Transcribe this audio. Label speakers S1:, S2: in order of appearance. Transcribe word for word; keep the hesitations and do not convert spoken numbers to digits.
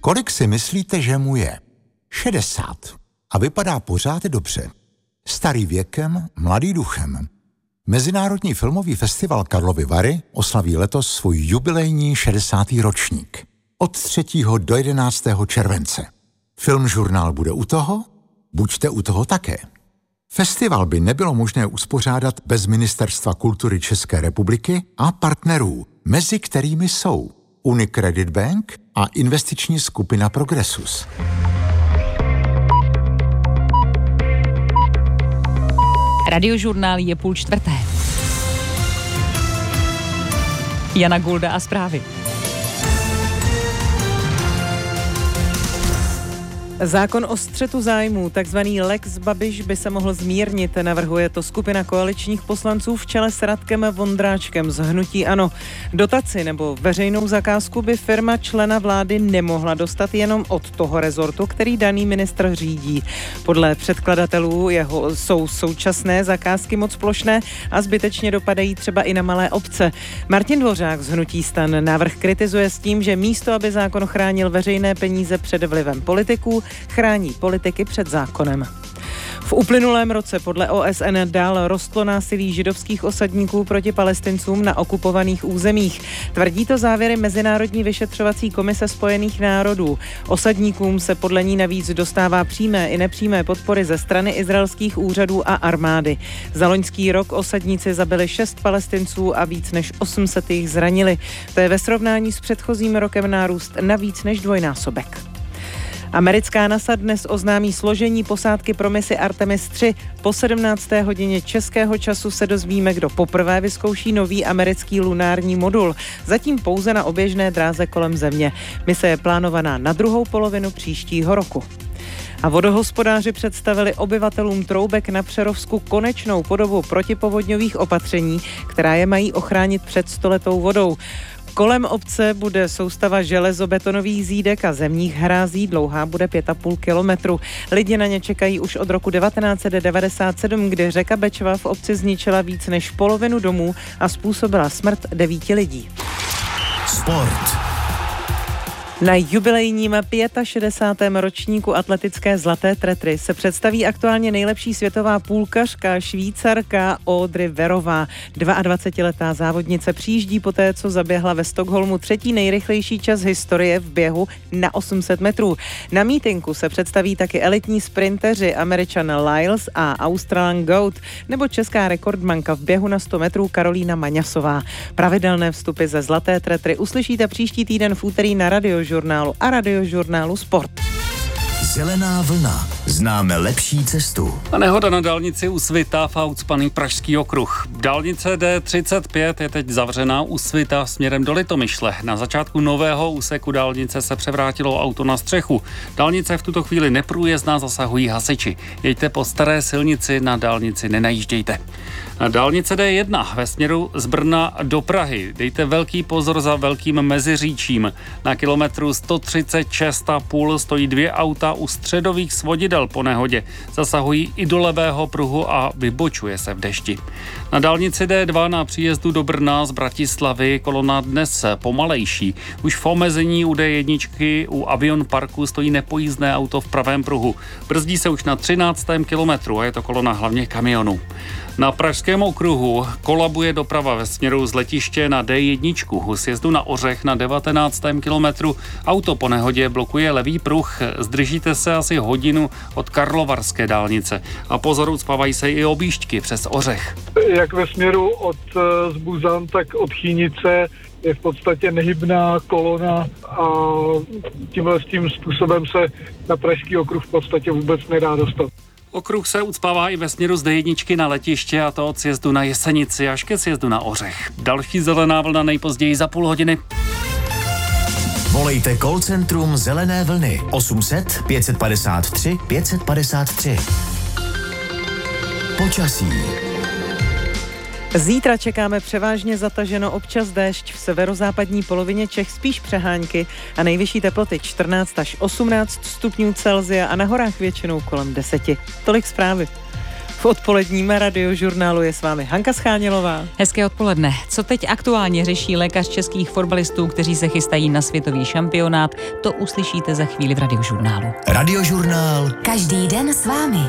S1: Kolik si myslíte, že mu je? šedesát. A vypadá pořád dobře. Starý věkem, mladý duchem. Mezinárodní filmový festival Karlovy Vary oslaví letos svůj jubilejní šedesátý ročník. Od třetího do jedenáctého července. Filmžurnál bude u toho? Buďte u toho také. Festival by nebylo možné uspořádat bez Ministerstva kultury České republiky a partnerů, mezi kterými jsou Unicredit Bank a investiční skupina Progressus.
S2: Radiožurnál je půl čtvrté. Jana Gulda a zprávy.
S3: Zákon o střetu zájmů, takzvaný Lex Babiš, by se mohl zmírnit, navrhuje to skupina koaličních poslanců v čele s Radkem Vondráčkem z hnutí ANO. Dotaci nebo veřejnou zakázku by firma člena vlády nemohla dostat jenom od toho rezortu, který daný ministr řídí. Podle předkladatelů jeho jsou současné zakázky moc plošné a zbytečně dopadají třeba i na malé obce. Martin Dvořák z hnutí STAN návrh kritizuje s tím, že místo, aby zákon chránil veřejné peníze před vlivem politiků, chrání politiky před zákonem. V uplynulém roce podle O S N dál rostlo násilí židovských osadníků proti Palestincům na okupovaných územích. Tvrdí to závěry Mezinárodní vyšetřovací komise Spojených národů. Osadníkům se podle ní navíc dostává přímé i nepřímé podpory ze strany izraelských úřadů a armády. Za loňský rok osadníci zabili šest Palestinců a víc než osm set jich zranili. To je ve srovnání s předchozím rokem nárůst na víc než dvojnásobek. Americká NASA dnes oznámí složení posádky pro misi Artemis tři. Po sedmnácté hodině českého času se dozvíme, kdo poprvé vyzkouší nový americký lunární modul. Zatím pouze na oběžné dráze kolem Země. Mise je plánovaná na druhou polovinu příštího roku. A vodohospodáři představili obyvatelům Troubek na Přerovsku konečnou podobu protipovodňových opatření, která je mají ochránit před stoletou vodou. Kolem obce bude soustava železobetonových zídek a zemních hrází, dlouhá bude pět a půl kilometru. Lidi na ně čekají už od roku devatenáct set devadesát sedm, kdy řeka Bečva v obci zničila víc než polovinu domů a způsobila smrt devíti lidí.
S4: Sport.
S3: Na jubilejním šedesátém pátém ročníku atletické zlaté tretry se představí aktuálně nejlepší světová půlkařka Švýcarka Audrey Verová. dvaadvacetiletá závodnice přijíždí poté, co zaběhla ve Stockholmu třetí nejrychlejší čas historie v běhu na osm set metrů. Na mítinku se představí taky elitní sprinteři Američan Lyles a Australan Goat nebo česká rekordmanka v běhu na sto metrů Karolína Maňasová. Pravidelné vstupy ze zlaté tretry uslyšíte příští týden v úterý na Radio Žurnálu a Radiožurnálu Sport.
S4: Zelená vlna. Známe lepší cestu.
S5: A nehoda na dálnici u Svita v ucpaný Pražský okruh. Dálnice D třicet pět je teď zavřená u Svita směrem do Litomyšle. Na začátku nového úseku dálnice se převrátilo auto na střechu. Dálnice v tuto chvíli neprůjezdná, zasahují hasiči. Jeďte po staré silnici, na dálnici nenajíždějte. Na dálnice D jedna ve směru z Brna do Prahy. Dejte velký pozor za Velkým Meziříčím. Na kilometru sto třicet šest a půl stojí dvě auta u středových svodidel po nehodě. Zasahují i do levého pruhu a vybočuje se v dešti. Na dálnici D dva na příjezdu do Brna z Bratislavy kolona dnes pomalejší. Už v omezení u D jedna u Avion Parku stojí nepojízdné auto v pravém pruhu. Brzdí se už na třináctém kilometru a je to kolona hlavně kamionů. Na Pražském okruhu kolabuje doprava ve směru z letiště na D jedna. U sjezdu na Ořech na devatenáctém kilometru auto po nehodě blokuje levý pruh. Zdržíte se asi hodinu od Karlovarské dálnice. A pozor, ucpávají se i objížďky přes Ořech.
S6: Jak ve směru od Zbuzan, tak od Chýnice je v podstatě nehybná kolona a tímhle s tím způsobem se na Pražský okruh v podstatě vůbec nedá dostat.
S5: Okruh se ucpává i ve směru z D jedna na letiště, a to od sjezdu na Jesenici až ke sjezdu na Ořech. Další zelená vlna nejpozději za půl hodiny.
S4: Volejte call centrum Zelené vlny osm set pět padesát tři pět padesát tři. Počasí.
S3: Zítra čekáme převážně zataženo, občas déšť, v severozápadní polovině Čech spíš přehánky a nejvyšší teploty čtrnáct až osmnáct stupňů Celsia a na horách většinou kolem deseti. Tolik zprávy. V odpoledním Radiožurnálu je s vámi Hanka Schánělová.
S2: Hezké odpoledne. Co teď aktuálně řeší lékař českých fotbalistů, kteří se chystají na světový šampionát, to uslyšíte za chvíli v Radiožurnálu.
S4: Radiožurnál.
S7: Každý den s vámi.